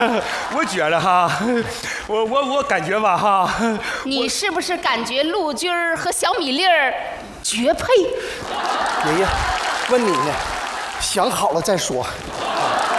我觉得哈，我感觉吧哈， 你是不是感觉陆军儿和小米粒儿绝配？ 爷爷，问你呢，想好了再说。